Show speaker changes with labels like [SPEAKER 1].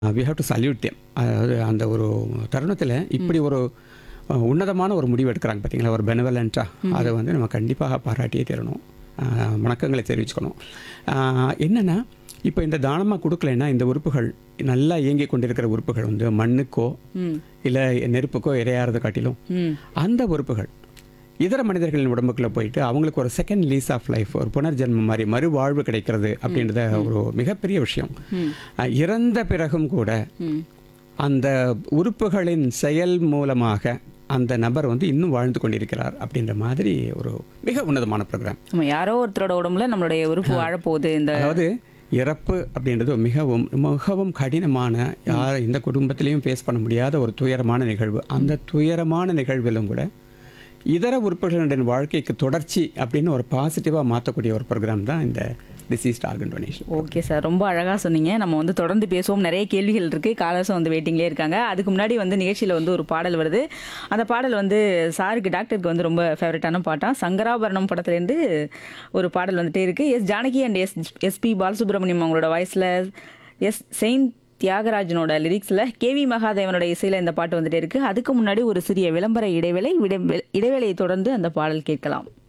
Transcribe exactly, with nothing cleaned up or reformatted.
[SPEAKER 1] We have to salute them. அதாவது அந்த ஒரு தருணத்தில் இப்படி ஒரு அஹ், உன்னதமான ஒரு முடிவு எடுக்கிறாங்க பார்த்தீங்களா, ஒரு பெனவலண்ட்டாக, அதை வந்து நம்ம கண்டிப்பாக பாராட்டியே தரணும், அஹ், வணக்கங்களை தெரிவிச்சுக்கணும். அஹ், என்னென்னா இப்போ இந்த தானமாக கொடுக்கலைன்னா இந்த உறுப்புகள் நல்லா இயங்கி கொண்டிருக்கிற உறுப்புகள் வந்து மண்ணுக்கோ
[SPEAKER 2] ம்
[SPEAKER 1] இல்லை நெருப்புக்கோ இரையாறதை காட்டிலும்
[SPEAKER 2] ம்
[SPEAKER 1] அந்த உறுப்புகள் இதர மனிதர்களின் உடம்புக்குள்ளே போயிட்டு அவங்களுக்கு ஒரு செகண்ட் லீஸ் ஆஃப் லைஃப், ஒரு புனர்ஜென்மம் மாதிரி மறுவாழ்வு கிடைக்கிறது அப்படின்றத ஒரு மிகப்பெரிய விஷயம்.
[SPEAKER 2] ம்
[SPEAKER 1] அஹ், இறந்த பிறகும் கூட
[SPEAKER 2] ம்
[SPEAKER 1] அந்த உறுப்புகளின் செயல் மூலமாக அந்த நபர் வந்து இன்னும் வாழ்ந்து கொண்டிருக்கிறார் அப்படின்ற மாதிரி ஒரு மிக உன்னதமான ப்ரோக்ராம்.
[SPEAKER 2] நம்ம யாரோ ஒருத்தரோட உடம்புல நம்மளுடைய உறுப்பு வாழப்போகுது. இந்த
[SPEAKER 1] அதாவது இறப்பு அப்படின்றது மிகவும் மிகவும் கடினமான, யார் இந்த குடும்பத்திலையும் ஃபேஸ் பண்ண முடியாத ஒரு துயரமான நிகழ்வு. அந்த துயரமான நிகழ்விலும் கூட இதர உறுப்புகளுடைய வாழ்க்கைக்கு தொடர்ச்சி அப்படின்னு ஒரு பாசிட்டிவாக மாற்றக்கூடிய ஒரு ப்ரோக்ராம் தான் இந்த deceased organ donation.
[SPEAKER 2] Okay sir, ரொம்ப அழகாக சொன்னீங்க. நம்ம வந்து தொடர்ந்து பேசுவோம். நிறைய கேள்விகள் இருக்குது. காலர்ஸும் வந்து வெயிட்டிங்லேயே இருக்காங்க. அதுக்கு முன்னாடி வந்து நிகழ்ச்சியில் வந்து ஒரு பாடல் வருது. அந்த பாடல் வந்து சாருக்கு, டாக்டருக்கு வந்து ரொம்ப ஃபேவரட்டான பாட்டாக சங்கராபரணம் படத்துலேருந்து ஒரு பாடல் வந்துட்டே இருக்குது. S Janaki and S SP Balasubramaniam அவங்களோட வாய்ஸில், எஸ் செயின்ட் தியாகராஜனோட லிரிக்ஸில், கேவி மகாதேவனோட இசையில் இந்த பாட்டு வந்துட்டே இருக்குது. அதுக்கு முன்னாடி ஒரு சிறிய விளம்பர இடைவேளை. விட- இடைவேளையை தொடர்ந்து அந்த பாடல் கேட்கலாம்.